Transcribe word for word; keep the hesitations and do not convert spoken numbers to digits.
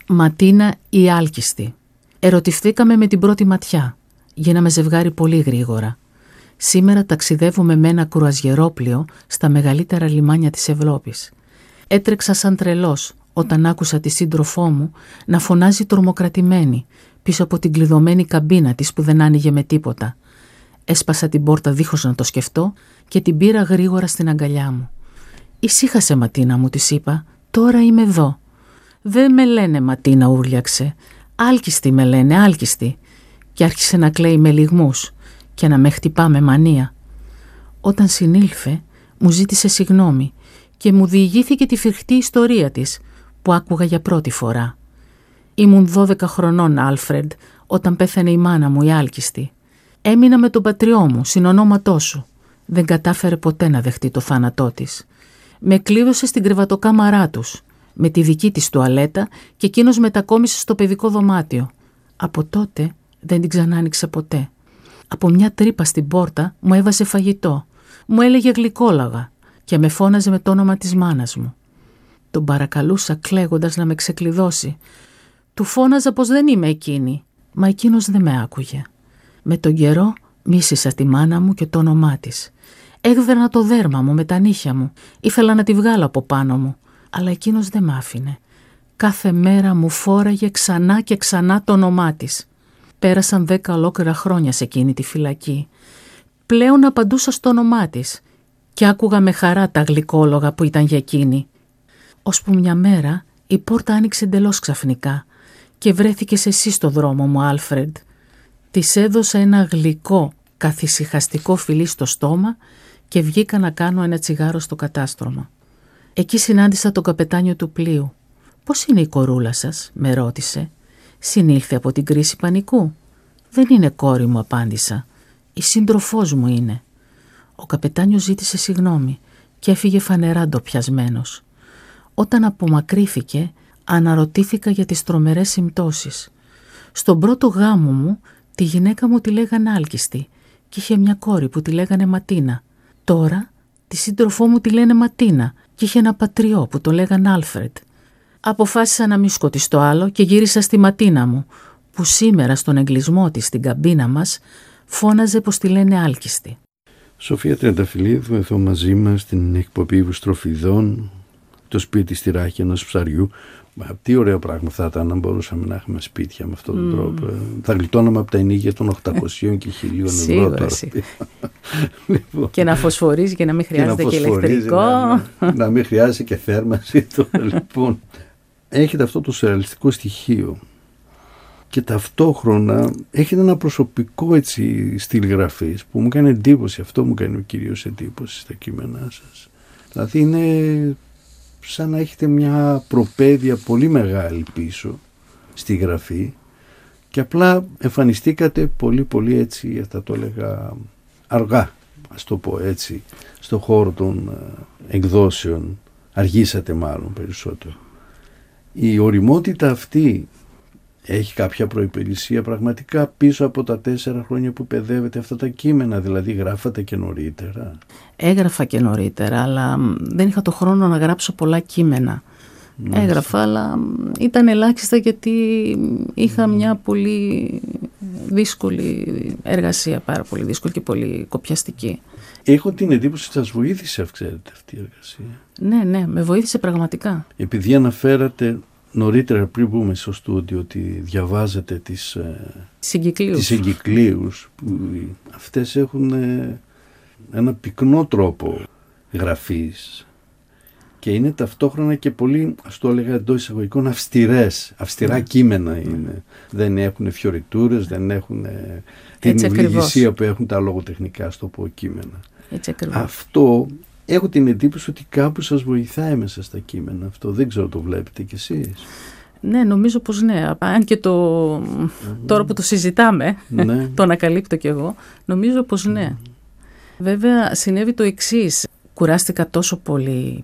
Ματίνα η άλκιστη. Ερωτηθήκαμε με την πρώτη ματιά. Γίναμε ζευγάρι πολύ γρήγορα. Σήμερα ταξιδεύουμε με ένα κρουαζιερόπλοιο στα μεγαλύτερα λιμάνια της Ευρώπης. Έτρεξα σαν τρελός όταν άκουσα τη σύντροφό μου να φωνάζει τρομοκρατημένη πίσω από την κλειδωμένη καμπίνα της που δεν άνοιγε με τίποτα. Έσπασα την πόρτα δίχως να το σκεφτώ και την πήρα γρήγορα στην αγκαλιά μου. «Ησύχασε, Ματίνα μου», της είπα, «τώρα είμαι εδώ». «Δεν με λένε Ματίνα», ούρλιαξε. «Άλκιστη με λένε, άλκιστη». Και άρχισε να κλαίει με λυγμούς και να με χτυπά με μανία. Όταν συνήλθε, μου ζήτησε συγγνώμη και μου διηγήθηκε τη φρικτή ιστορία της που άκουγα για πρώτη φορά. Ήμουν δώδεκα χρονών, Άλφρεντ, όταν πέθανε η μάνα μου, η άλκιστη. Έμεινα με τον πατριό μου, συνονόματό σου. Δεν κατάφερε ποτέ να δεχτεί το θάνατό της. Με κλείδωσε στην κρεβατοκάμαρά τους, με τη δική της τουαλέτα και εκείνος μετακόμισε στο παιδικό δωμάτιο. Από τότε δεν την ξανά άνοιξε ποτέ. Από μια τρύπα στην πόρτα μου έβαζε φαγητό. Μου έλεγε γλυκόλαγα και με φώναζε με το όνομα της μάνας μου. Τον παρακαλούσα κλαίγοντας να με ξεκλειδώσει. Του φώναζα πως δεν είμαι εκείνη, μα εκείνος δεν με άκουγε. Με τον καιρό μίσησα τη μάνα μου και το όνομά της. Έκδερνα το δέρμα μου με τα νύχια μου. Ήθελα να τη βγάλω από πάνω μου, αλλά εκείνος δεν μ' άφηνε. Κάθε μέρα μου φόραγε ξανά και ξανά το όνομά της. Πέρασαν δέκα ολόκληρα χρόνια σε εκείνη τη φυλακή. Πλέον απαντούσα στο όνομά της και άκουγα με χαρά τα γλυκόλογα που ήταν για εκείνη. Ώσπου μια μέρα η πόρτα άνοιξε εντελώς ξαφνικά και βρέθηκες εσύ στο δρόμο μου, Άλφρεντ. Της έδωσα ένα γλυκό, καθησυχαστικό φιλί στο στόμα και βγήκα να κάνω ένα τσιγάρο στο κατάστρωμα. Εκεί συνάντησα τον καπετάνιο του πλοίου. «Πώς είναι η κορούλα σας?» με ρώτησε. «Συνήλθε από την κρίση πανικού?» «Δεν είναι κόρη μου», απάντησα. «Η σύντροφός μου είναι». Ο καπετάνιος ζήτησε συγγνώμη και έφυγε φανερά ντοπιασμένος. Όταν απομακρύθηκε, αναρωτήθηκα για τις τρομερές συμπτώσεις. Στον πρώτο γάμο μου, τη γυναίκα μου τη λέγανε άλκιστη και είχε μια κόρη που τη λέγανε Ματίνα. Τώρα, τη σύντροφό μου τη λένε Ματίνα και είχε ένα πατριό που το λέγανε Άλφρεντ. Αποφάσισα να μη σκοτιστώ άλλο και γύρισα στη Ματίνα μου, που σήμερα στον εγκλισμό της στην καμπίνα μας φώναζε πως τη λένε άλκιστη. Σοφία Τριανταφυλλίδου εδώ μαζί μας στην εκπομπή Βουστροφιδών, το σπίτι στη ράχη ενός ψαριού. Τι ωραίο πράγμα θα ήταν αν μπορούσαμε να έχουμε σπίτια με αυτόν τον mm. τρόπο. Θα γλιτώναμε από τα ενίγεια των οκτακοσίων και χιλίων ευρώ τώρα. Λοιπόν. Και να φωσφορίζει και να μην χρειάζεται και, και ηλεκτρικό. Να, να μην χρειάζεται και θέρμανση τώρα. Λοιπόν, έχετε αυτό το σουρεαλιστικό στοιχείο και ταυτόχρονα έχετε ένα προσωπικό έτσι στυλ γραφής που μου κάνει εντύπωση. Αυτό μου κάνει κυρίως εντύπωση στα κείμενά σας. Δηλαδή είναι σαν να έχετε μια προπαίδεια πολύ μεγάλη πίσω στη γραφή και απλά εμφανιστήκατε πολύ πολύ έτσι, θα το έλεγα αργά, ας το πω έτσι, στο χώρο των εκδόσεων. Αργήσατε μάλλον περισσότερο. Η ωριμότητα αυτή έχει κάποια προϋπηρεσία πραγματικά πίσω από τα τέσσερα χρόνια που παιδεύετε αυτά τα κείμενα, δηλαδή γράφατε και νωρίτερα? Έγραφα και νωρίτερα, αλλά δεν είχα το χρόνο να γράψω πολλά κείμενα. Μάλιστα. Έγραφα, αλλά ήταν ελάχιστα γιατί είχα μια πολύ δύσκολη εργασία, πάρα πολύ δύσκολη και πολύ κοπιαστική. Έχω την εντύπωση ότι σας βοήθησε, ξέρετε, αυτή η εργασία. Ναι, ναι, με βοήθησε πραγματικά. Επειδή αναφέρατε νωρίτερα πριν μπούμε στο στούντιο ότι διαβάζετε τις συγκυκλίους, τις συγκυκλίους που αυτές έχουν ένα πυκνό τρόπο γραφής και είναι ταυτόχρονα και πολύ, ας το έλεγα εντός εισαγωγικών, αυστηρές, αυστηρά mm. κείμενα είναι. Mm. Δεν έχουν φιωριτούρες, δεν έχουν την ευληγησία που έχουν τα λογοτεχνικά, στο πω, κείμενα. Έτσι ακριβώς. Αυτό έχω την εντύπωση ότι κάπου σας βοηθάει μέσα στα κείμενα αυτό. Δεν ξέρω, το βλέπετε κι εσείς? Ναι, νομίζω πως ναι. Αν και το... mm. τώρα που το συζητάμε, ναι. το ανακαλύπτω κι εγώ, νομίζω πως ναι. Mm. Βέβαια, συνέβη το εξής. Κουράστηκα τόσο πολύ